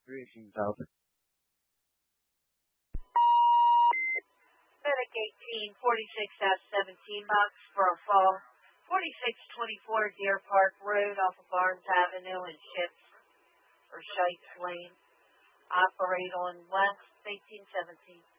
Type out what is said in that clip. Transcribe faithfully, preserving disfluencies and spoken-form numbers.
Racing South. Medic eighteen forty-six seventeen box for a fall. forty-six twenty-four Deer Park Road off of Barnes Avenue and Ships or Shites Lane. Operate on West eighteen seventeen.